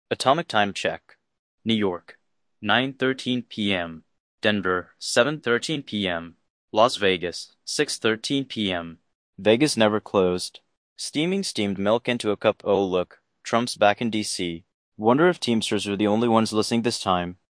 Atomic time check. New York, 9:13 p.m. Denver, 7:13 p.m. Las Vegas, 6:13 p.m. Vegas never closed. Steaming steamed milk into a cup. Oh look, Trump's back in D.C. Wonder if Teamsters are the only ones listening this time.